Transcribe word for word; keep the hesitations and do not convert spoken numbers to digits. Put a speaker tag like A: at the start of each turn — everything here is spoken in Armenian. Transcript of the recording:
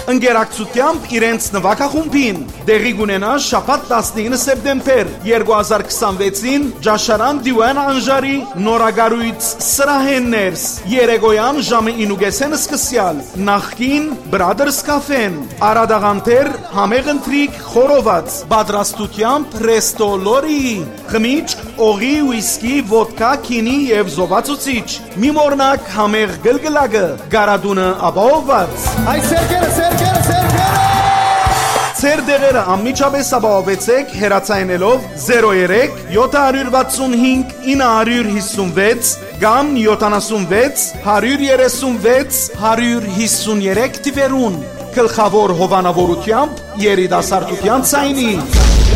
A: Ընկերակցությամբ իրենց նվագախումբին դեղի կունենա շաբաթ տասնինը սեպտեմբեր երկու հազար քսանվեցին Ջաշարան Դիվան Անժարի նորագարույց սրահեններս երեկոյան ժամը ինուգեսեն սկսյալ նախքին Brothers Cafe-ն Արադաղանտեր համեղ ընթրիք խորոված պատրաստությամբ Resto Lori խմիչք օղի ուիսկի ոդկա քինի եւ զովացուցիչ մի մորնակ համեղ գլգլակը գարադունը ապահովված
B: Այ սերկերը սերկերը սերկերը
A: Ձեր դեղերը անմիջապես ապահովեցեք հեռացայինելով զերո երեք յոթ վաթսունհինգ ինը հիսունվեց կամ յոթանասունվեց հարյուր երեսունվեց հարյուր հիսուներեք թվերուն գլխավոր հովանավորությամբ երիտասարդության ցայնի